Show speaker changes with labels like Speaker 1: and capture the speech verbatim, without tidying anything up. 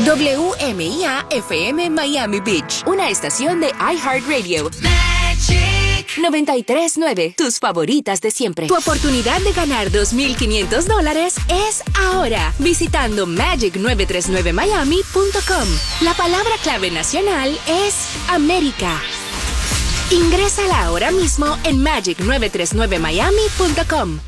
Speaker 1: W M I A F M Miami Beach, una estación de iHeartRadio. noventa y tres punto nueve, tus favoritas de siempre. Tu oportunidad de ganar dos mil quinientos dólares es ahora, visitando magic nueve tres nueve miami punto com. La palabra clave nacional es América. Ingrésala ahora mismo en magic nueve tres nueve miami punto com.